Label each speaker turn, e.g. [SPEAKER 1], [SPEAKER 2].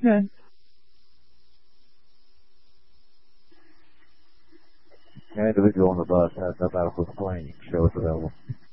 [SPEAKER 1] Okay.
[SPEAKER 2] The individual on the bus has no medical explaining. Show is available.